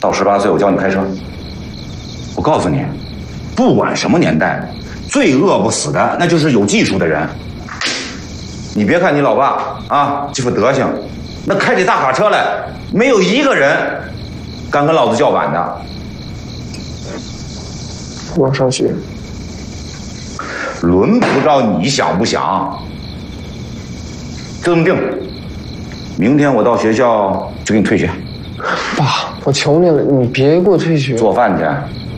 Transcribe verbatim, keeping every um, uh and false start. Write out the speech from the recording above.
到十八岁我教你开车。我告诉你，不管什么年代，最饿不死的那就是有技术的人。你别看你老爸啊这副德行，那开起大卡车来，没有一个人敢跟老子叫板的。 我要上学。 轮不着你想不想，就这么定。明天我到学校就给你退学。 爸，我求你了，你别给我退学。 做饭去。